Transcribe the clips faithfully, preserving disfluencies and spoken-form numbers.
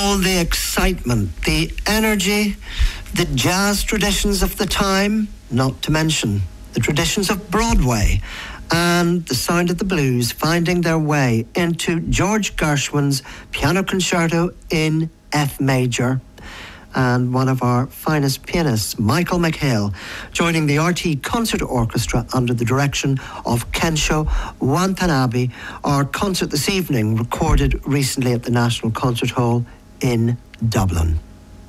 all the excitement, the energy, the jazz traditions of the time, not to mention the traditions of Broadway, and the sound of the blues finding their way into George Gershwin's Piano Concerto in F major. And one of our finest pianists, Michael McHale, joining the R T Concert Orchestra under the direction of Kensho Watanabe. Our concert this evening recorded recently at the National Concert Hall in Dublin.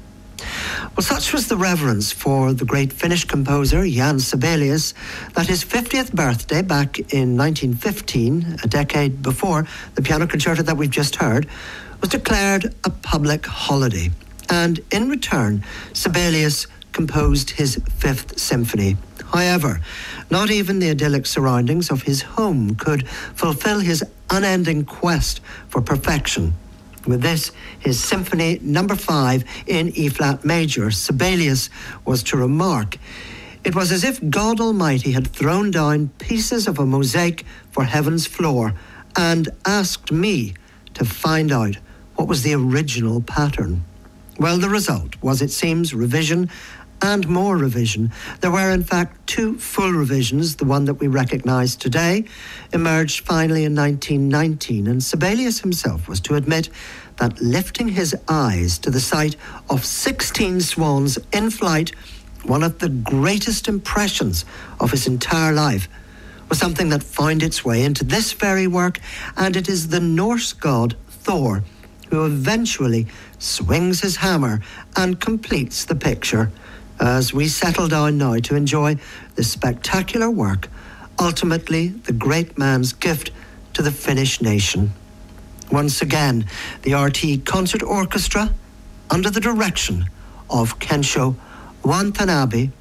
Well, such was the reverence for the great Finnish composer Jan Sibelius that his fiftieth birthday back in nineteen fifteen, a decade before the piano concerto that we've just heard, was declared a public holiday. And in return, Sibelius composed his Fifth Symphony. However, not even the idyllic surroundings of his home could fulfill his unending quest for perfection. With this, his Symphony Number Five in E-flat major, Sibelius was to remark, "It was as if God Almighty had thrown down pieces of a mosaic for heaven's floor and asked me to find out what was the original pattern." Well, the result was, it seems, revision and more revision. There were, in fact, two full revisions. The one that we recognise today emerged finally in nineteen nineteen, and Sibelius himself was to admit that lifting his eyes to the sight of sixteen swans in flight, one of the greatest impressions of his entire life, was something that found its way into this very work, and it is the Norse god Thor who eventually swings his hammer and completes the picture, as we settle down now to enjoy this spectacular work, ultimately the great man's gift to the Finnish nation. Once again, the R T Concert Orchestra, under the direction of Kensho Watanabe,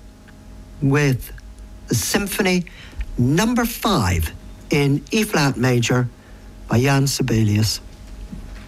with the Symphony Number Five in E-flat major by Jan Sibelius.